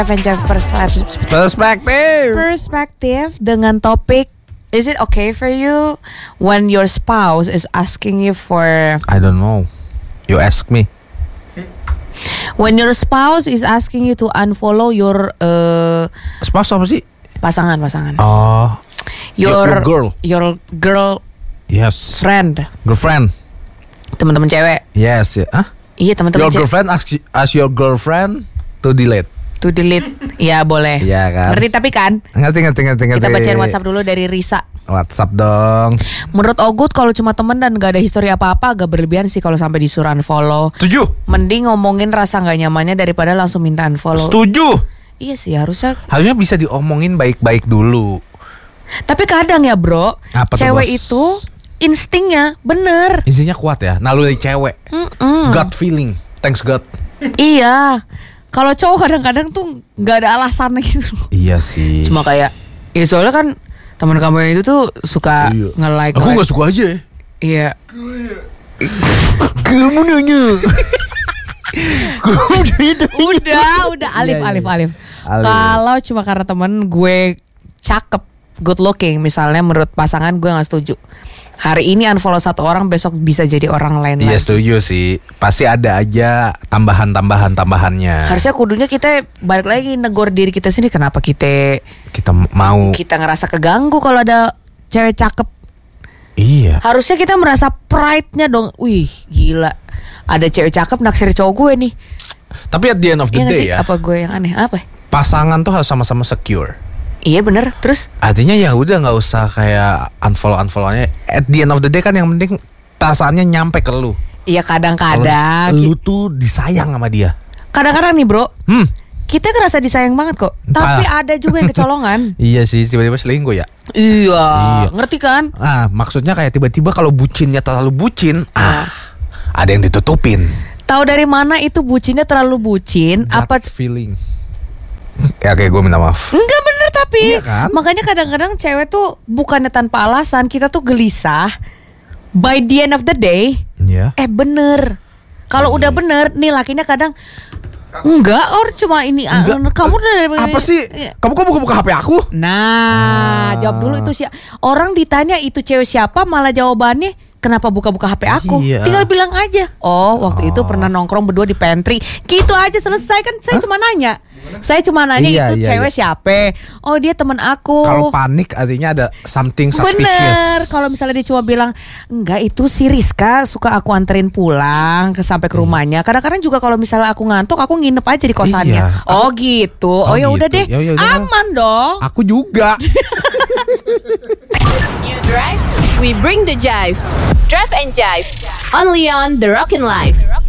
Perspektif dengan topik, is it okay for you when your spouse is asking you for, I don't know. You ask me. when your spouse is asking you to unfollow your Spouse apa sih? pasangan Oh, your your girl. Yes. friend, Girlfriend. teman-teman cewek. Yes. Yeah. Huh? Iya, teman-teman Your cewek girlfriend ask your girlfriend to delete. to delete. Ya boleh. Iya kan. Ngerti tapi kan? Ngerti. Kita bacain WhatsApp dulu dari Risa. WhatsApp dong. Menurut Ogut kalau cuma temen dan gak ada histori apa-apa agak berlebihan sih kalau sampai disuruh unfollow. Setuju. Mending ngomongin rasa gak nyamannya daripada langsung minta unfollow. Setuju. Iya sih, harusnya bisa diomongin baik-baik dulu. Tapi kadang ya bro, Apa tuh, cewek bos? itu instingnya bener. Isinya kuat ya. Naluri cewek. Gut feeling. Thanks God. Iya. Kalau cowok kadang-kadang tuh gak ada alasannya gitu. Iya sih. Cuma kayak, ya soalnya kan teman kamu yang itu tuh suka Iya. nge-like. Aku gak suka aja. Iya. Kamu nanya. Udah Alif. Alif. Kalau cuma karena temen gue cakep, good looking misalnya, menurut pasangan gue gak setuju. Hari ini unfollow satu orang, besok bisa jadi orang lain Iya lagi. setuju sih. Pasti ada aja tambahannya. Harusnya kudunya kita balik lagi negor diri kita sendiri. Kenapa kita ngerasa keganggu kalau ada cewek cakep? Iya. Harusnya kita merasa pride-nya dong. Wih gila, ada cewek cakep naksir cowok gue nih. Tapi at the end of the Iya nggak day sih? ya, Apa gue yang aneh? Apa? pasangan tuh harus sama-sama secure. Iya bener. Terus Artinya ya udah nggak usah kayak unfollownya. At the end of the day kan yang penting perasaannya nyampe ke lu. iya kadang-kadang Lu tuh disayang sama dia. Kadang-kadang nih bro, kita ngerasa disayang banget kok. Tapi ada juga yang kecolongan. Iya sih, tiba-tiba selingkuh ya. Iya, ngerti kan? Maksudnya kayak tiba-tiba kalau bucinnya terlalu bucin, ada yang ditutupin. Tahu dari mana itu bucinnya terlalu bucin? Gut Apa feeling? Ya kayak gue minta maaf. enggak bener tapi Iya kan? makanya kadang-kadang cewek tuh bukannya tanpa alasan, kita tuh gelisah. By the end of the day, Iya. bener. Kalau udah bener, nih lakinya kadang enggak, or cuma ini kamu udah Apa sih? Iya. Kamu kok buka HP aku? Nah, jawab dulu itu siapa. Orang ditanya itu cewek siapa, malah jawabannya kenapa buka-buka HP aku? Iya. Tinggal bilang aja. Oh, waktu itu pernah nongkrong berdua di pantry. Gitu aja selesai kan. Saya cuma nanya. Iya, itu iya, cewek siapa? Oh, dia teman aku. Kalau panik artinya ada something suspicious. Bener. Kalau misalnya dia cuma bilang enggak, itu si Rizka suka aku anterin pulang sampai ke rumahnya. Kadang-kadang juga kalau misalnya aku ngantuk, aku nginep aja di kosannya. Iya. Oh gitu. Oh ya udah gitu. deh. Ya udah. Aman dong. Aku juga. You drive, we bring the jive. Drive and Jive, only on The Rockin' Life.